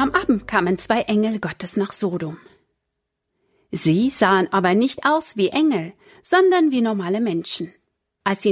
Am Abend kamen 2 Engel Gottes nach Sodom. Sie sahen aber nicht aus wie Engel, sondern wie normale Menschen. Als sie